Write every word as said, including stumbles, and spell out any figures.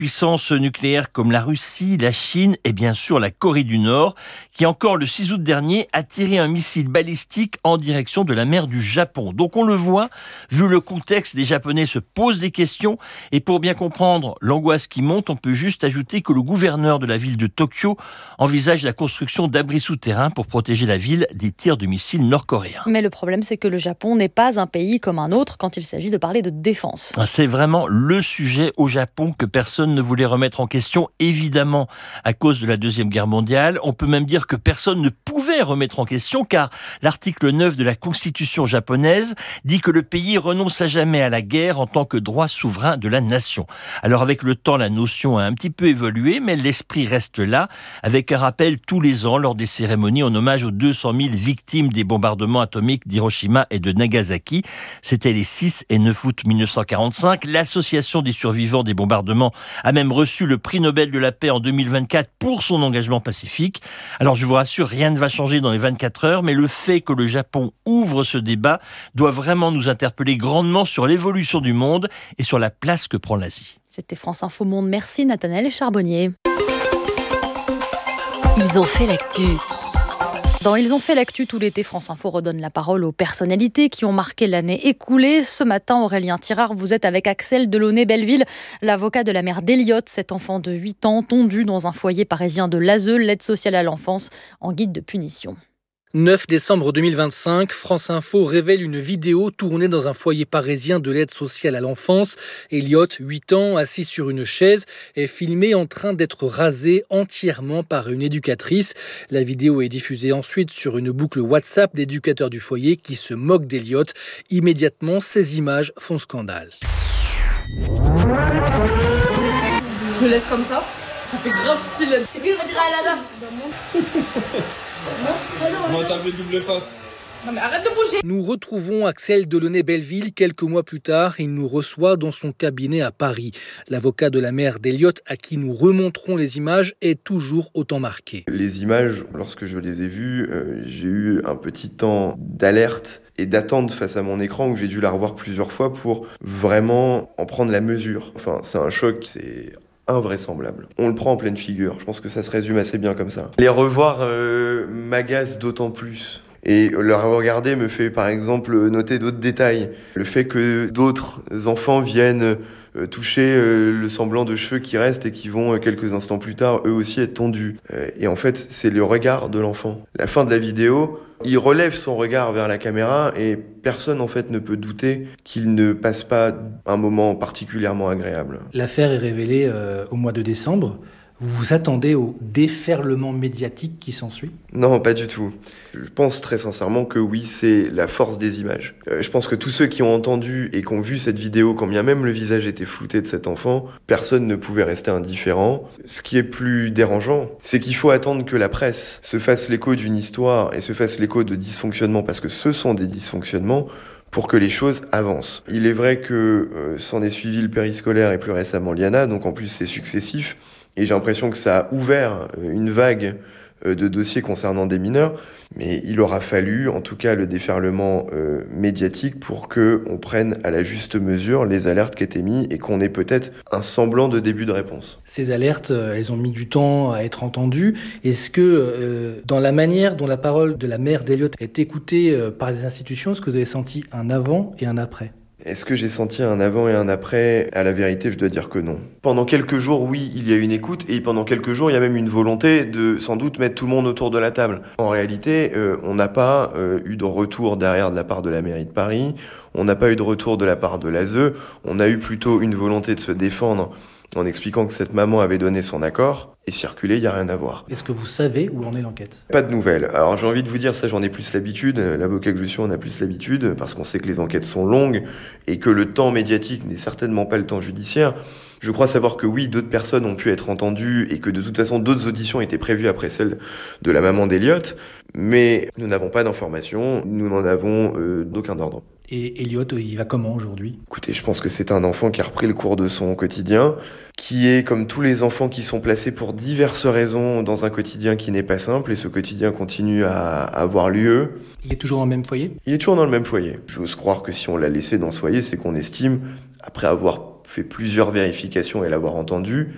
puissances nucléaires comme la Russie, la Chine et bien sûr la Corée du Nord, qui encore le six août dernier a tiré un missile balistique en direction de la mer du Japon. Donc on le voit, vu le contexte, les Japonais se posent des questions et pour bien comprendre l'angoisse qui monte, on peut juste ajouter que le gouverneur de la ville de Tokyo envisage la construction d'abris souterrains pour protéger la ville des tirs de missiles nord-coréens. Mais le problème, c'est que le Japon n'est pas un pays comme un autre quand il s'agit de parler de défense. C'est vraiment le sujet au Japon que personne ne voulait remettre en question, évidemment à cause de la Deuxième Guerre mondiale. On peut même dire que personne ne pouvait remettre en question car l'article neuf de la Constitution japonaise dit que le pays renonce à jamais à la guerre en tant que droit souverain de la nation. Alors avec le temps, la notion a un petit peu évolué, mais l'esprit reste là, avec un rappel tous les ans lors des cérémonies en hommage aux deux cent mille victimes des bombardements atomiques d'Hiroshima et de Nagasaki. C'était les six et neuf août mille neuf cent quarante-cinq. L'association des survivants des bombardements a même reçu le prix Nobel de la paix en deux mille vingt-quatre pour son engagement pacifique. Alors je vous rassure, rien ne va changer dans les vingt-quatre heures, mais le fait que le Japon ouvre ce débat doit vraiment nous interpeller grandement sur l'évolution du monde et sur la place que prend l'Asie. C'était France Info Monde. Merci Nathanaël Charbonnier. Ils ont fait l'actu. Dans Ils ont fait l'actu tout l'été, France Info redonne la parole aux personnalités qui ont marqué l'année écoulée. Ce matin, Aurélien Tirard, vous êtes avec Axel Delaunay-Belleville, l'avocat de la mère d'Eliott, cet enfant de huit ans tondu dans un foyer parisien de l'A S E, l'aide sociale à l'enfance, en guide de punition. neuf décembre deux mille vingt-cinq, France Info révèle une vidéo tournée dans un foyer parisien de l'aide sociale à l'enfance. Eliott, huit ans, assis sur une chaise, est filmé en train d'être rasé entièrement par une éducatrice. La vidéo est diffusée ensuite sur une boucle WhatsApp d'éducateurs du foyer qui se moquent d'Eliott. Immédiatement, ces images font scandale. Je le laisse comme ça. Ça fait grave stylé. Et puis on dirait à la dame. Moi, t'as le double face. Non mais arrête de bouger. Nous retrouvons Axel Delaunay-Belleville quelques mois plus tard. Il nous reçoit dans son cabinet à Paris. L'avocat de la mère d'Eliott, à qui nous remontrons les images, est toujours autant marqué. Les images, lorsque je les ai vues, euh, j'ai eu un petit temps d'alerte et d'attente face à mon écran où j'ai dû la revoir plusieurs fois pour vraiment en prendre la mesure. Enfin, c'est un choc, c'est invraisemblable. On le prend en pleine figure. Je pense que ça se résume assez bien comme ça. Les revoir euh, m'agace d'autant plus. Et le regarder me fait par exemple noter d'autres détails. Le fait que d'autres enfants viennent euh, toucher euh, le semblant de cheveux qui reste et qui vont euh, quelques instants plus tard eux aussi être tondus. Euh, et en fait, c'est le regard de l'enfant. La fin de la vidéo, il relève son regard vers la caméra et personne en fait ne peut douter qu'il ne passe pas un moment particulièrement agréable. L'affaire est révélée euh, au mois de décembre. Vous vous attendez au déferlement médiatique qui s'ensuit ? Non, pas du tout. Je pense très sincèrement que oui, c'est la force des images. Euh, je pense que tous ceux qui ont entendu et qui ont vu cette vidéo, quand bien même le visage était flouté de cet enfant, personne ne pouvait rester indifférent. Ce qui est plus dérangeant, c'est qu'il faut attendre que la presse se fasse l'écho d'une histoire et se fasse l'écho de dysfonctionnements, parce que ce sont des dysfonctionnements, pour que les choses avancent. Il est vrai que euh, s'en est suivi le périscolaire et plus récemment l'I A N A, donc en plus c'est successif. Et j'ai l'impression que ça a ouvert une vague de dossiers concernant des mineurs, mais il aura fallu, en tout cas, le déferlement euh, médiatique pour qu'on prenne à la juste mesure les alertes qui étaient mises et qu'on ait peut-être un semblant de début de réponse. Ces alertes, elles ont mis du temps à être entendues. Est-ce que, euh, dans la manière dont la parole de la mère d'Eliott est écoutée euh, par les institutions, est-ce que vous avez senti un avant et un après ? Est-ce que j'ai senti un avant et un après ? À la vérité, je dois dire que non. Pendant quelques jours, oui, il y a une écoute, et pendant quelques jours, il y a même une volonté de sans doute mettre tout le monde autour de la table. En réalité, euh, on n'a pas euh, eu de retour derrière de la part de la mairie de Paris, on n'a pas eu de retour de la part de l'A S E, on a eu plutôt une volonté de se défendre en expliquant que cette maman avait donné son accord, et circuler, il n'y a rien à voir. Est-ce que vous savez où en est l'enquête ? Pas de nouvelles. Alors j'ai envie de vous dire, ça j'en ai plus l'habitude, l'avocat que je suis on a plus l'habitude, parce qu'on sait que les enquêtes sont longues, et que le temps médiatique n'est certainement pas le temps judiciaire. Je crois savoir que oui, d'autres personnes ont pu être entendues, et que de toute façon d'autres auditions étaient prévues après celle de la maman d'Eliott, mais nous n'avons pas d'informations, nous n'en avons euh, d'aucun ordre. Et Eliott, il va comment aujourd'hui ? Écoutez, je pense que c'est un enfant qui a repris le cours de son quotidien, qui est comme tous les enfants qui sont placés pour diverses raisons dans un quotidien qui n'est pas simple, et ce quotidien continue à avoir lieu. Il est toujours dans le même foyer ? Il est toujours dans le même foyer. J'ose croire que si on l'a laissé dans ce foyer, c'est qu'on estime, après avoir fait plusieurs vérifications et l'avoir entendu,